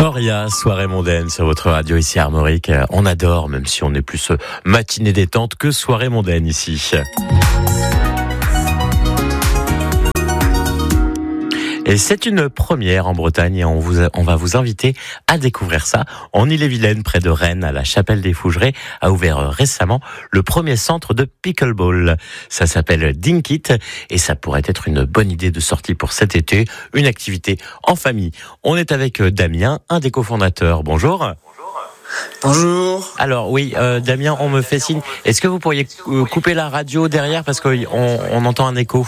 Oria, soirée mondaine sur votre radio ici à Armorique. On adore, même si on est plus matinée détente que soirée mondaine ici. Et c'est une première en Bretagne et on va vous inviter à découvrir ça. En Ille-et-Vilaine, près de Rennes, à la Chapelle des Fougerets, a ouvert récemment le premier centre de pickleball. Ça s'appelle Dinkit et ça pourrait être une bonne idée de sortie pour cet été, une activité en famille. On est avec Damien, un des cofondateurs. Bonjour. Bonjour. Alors oui, Damien, on me fait signe. Est-ce que vous pourriez couper la radio derrière parce qu'on entend un écho?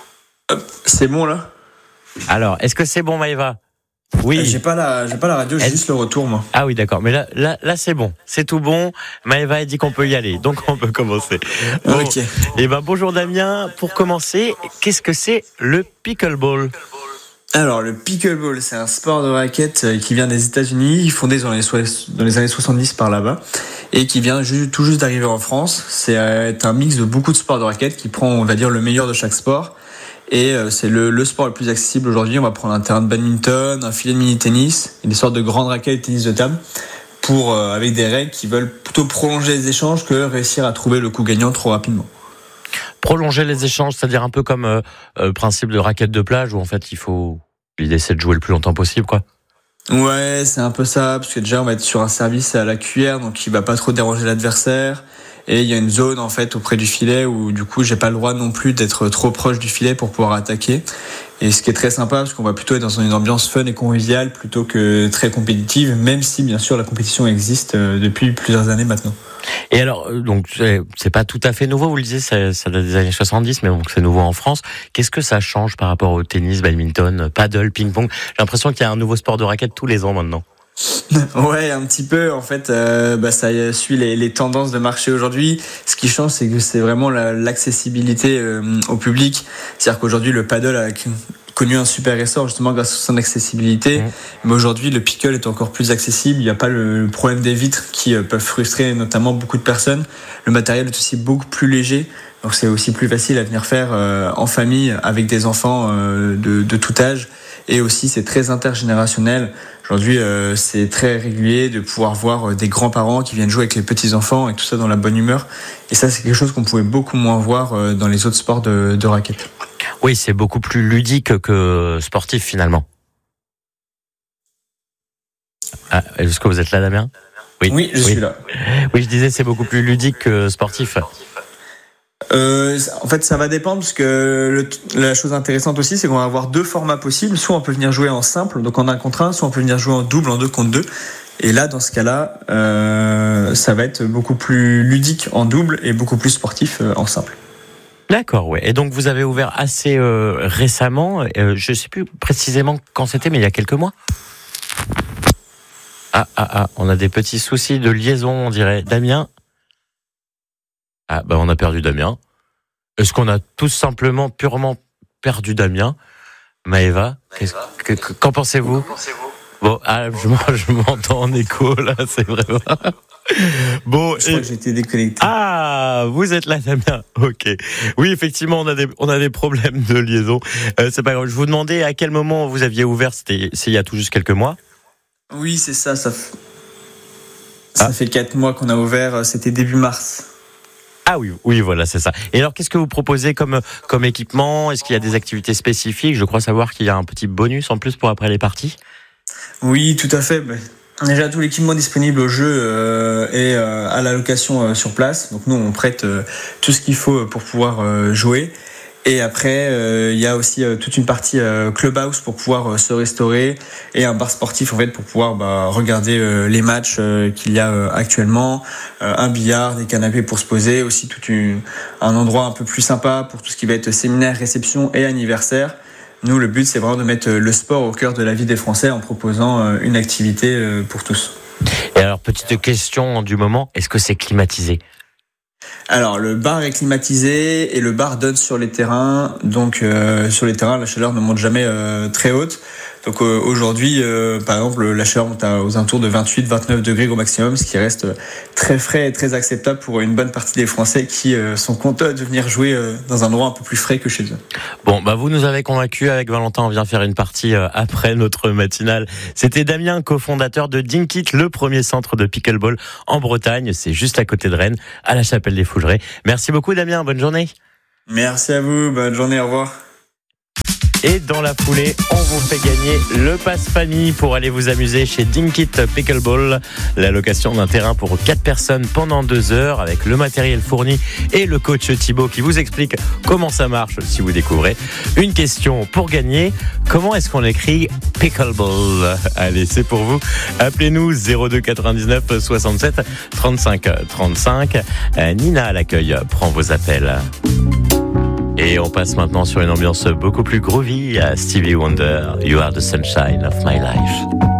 C'est bon là? Alors, est-ce que c'est bon, Maëva? Oui. J'ai pas la radio, j'ai juste le retour, moi. Ah oui, d'accord. Mais là, c'est bon. C'est tout bon. Maëva a dit qu'on peut y aller. Donc, on peut commencer. Bon. Ok. Et bonjour Damien. Pour commencer, qu'est-ce que c'est le pickleball? Alors, le pickleball, c'est un sport de raquette qui vient des États-Unis, fondé dans les années 70 par là-bas, et qui vient tout juste d'arriver en France. C'est un mix de beaucoup de sports de raquette qui prend, on va dire, le meilleur de chaque sport. Et c'est le sport le plus accessible aujourd'hui. On va prendre un terrain de badminton, un filet de mini-tennis, et des sortes de grandes raquettes de tennis de table, avec des règles qui veulent plutôt prolonger les échanges que réussir à trouver le coup gagnant trop rapidement. Prolonger les échanges, c'est-à-dire un peu comme le principe de raquette de plage, où en fait l'idée c'est de jouer le plus longtemps possible, quoi. Ouais, c'est un peu ça, parce que déjà on va être sur un service à la cuillère, donc il va pas trop déranger l'adversaire. Et il y a une zone en fait auprès du filet où du coup j'ai pas le droit non plus d'être trop proche du filet pour pouvoir attaquer. Et ce qui est très sympa parce qu'on va plutôt être dans une ambiance fun et conviviale plutôt que très compétitive, même si bien sûr la compétition existe depuis plusieurs années maintenant. Et alors, donc c'est pas tout à fait nouveau, vous le disiez, ça date des années 70, mais donc c'est nouveau en France. Qu'est-ce que ça change par rapport au tennis, badminton, paddle, ping-pong? J'ai l'impression qu'il y a un nouveau sport de raquette tous les ans maintenant. Ouais, un petit peu. En fait, ça suit les tendances de marché aujourd'hui. Ce qui change, c'est que c'est vraiment l'accessibilité au public. C'est-à-dire qu'aujourd'hui, le paddle a connu un super essor justement grâce à son accessibilité. Mais aujourd'hui, le pickle est encore plus accessible. Il n'y a pas le problème des vitres qui peuvent frustrer notamment beaucoup de personnes. Le matériel est aussi beaucoup plus léger. Donc c'est aussi plus facile à venir faire en famille avec des enfants de tout âge. Et aussi, c'est très intergénérationnel. Aujourd'hui, c'est très régulier de pouvoir voir des grands-parents qui viennent jouer avec les petits-enfants et tout ça dans la bonne humeur. Et ça, c'est quelque chose qu'on pouvait beaucoup moins voir dans les autres sports de raquettes. Oui, c'est beaucoup plus ludique que sportif finalement. Ah, est-ce que vous êtes là, Damien? Oui, je suis là. Oui, je disais c'est beaucoup plus ludique que sportif. En fait, ça va dépendre parce que la chose intéressante aussi, c'est qu'on va avoir deux formats possibles. Soit on peut venir jouer en simple, donc en 1 contre 1, soit on peut venir jouer en double, en 2 contre 2. Et là, dans ce cas-là, ça va être beaucoup plus ludique en double et beaucoup plus sportif en simple. D'accord, ouais. Et donc vous avez ouvert assez récemment. Je ne sais plus précisément quand c'était, mais il y a quelques mois. On a des petits soucis de liaison, on dirait. Damien. On a perdu Damien. Est-ce qu'on a tout simplement, purement perdu Damien? Maëva, qu'en pensez-vous? Bon, je m'entends en écho, là, c'est vraiment... Bon, je crois que j'ai été déconnecté. Ah, vous êtes là, Damien. Ok. Oui, effectivement, on a des problèmes de liaison. C'est pas grave. Je vous demandais à quel moment vous aviez ouvert. C'est il y a tout juste quelques mois. Oui, c'est ça. Ça fait 4 mois qu'on a ouvert. C'était début mars. Ah oui, voilà, c'est ça. Et alors, qu'est-ce que vous proposez comme équipement? Est-ce qu'il y a des activités spécifiques? Je crois savoir qu'il y a un petit bonus en plus pour après les parties. Oui, tout à fait. Déjà, tout l'équipement disponible au jeu est à la location sur place. Donc nous, on prête tout ce qu'il faut pour pouvoir jouer. Et après, il y a aussi toute une partie clubhouse pour pouvoir se restaurer et un bar sportif en fait pour pouvoir regarder les matchs qu'il y a actuellement, un billard, des canapés pour se poser, aussi un endroit un peu plus sympa pour tout ce qui va être séminaire, réception et anniversaire. Nous, le but, c'est vraiment de mettre le sport au cœur de la vie des Français en proposant une activité pour tous. Et alors, petite question du moment, est-ce que c'est climatisé? Alors, le bar est climatisé et le bar donne sur les terrains. Donc, sur les terrains, la chaleur ne monte jamais très haute. Donc aujourd'hui, par exemple, la chaleur monte aux alentours de 28-29 degrés au maximum, ce qui reste très frais et très acceptable pour une bonne partie des Français qui sont contents de venir jouer dans un endroit un peu plus frais que chez eux. Bon, vous nous avez convaincus. Avec Valentin, on vient faire une partie après notre matinale. C'était Damien, cofondateur de Dinkit, le premier centre de pickleball en Bretagne. C'est juste à côté de Rennes, à la Chapelle des Fougerets. Merci beaucoup Damien, bonne journée. Merci à vous, bonne journée, au revoir. Et dans la foulée, on vous fait gagner le pass famille pour aller vous amuser chez Dinkit Pickleball. La location d'un terrain pour 4 personnes pendant 2 heures avec le matériel fourni et le coach Thibaut qui vous explique comment ça marche si vous découvrez. Une question pour gagner. Comment est-ce qu'on écrit pickleball? Allez, c'est pour vous. Appelez-nous 02 99 67 35 35. Nina à l'accueil prend vos appels. Et on passe maintenant sur une ambiance beaucoup plus groovy à Stevie Wonder, You Are the Sunshine of My Life.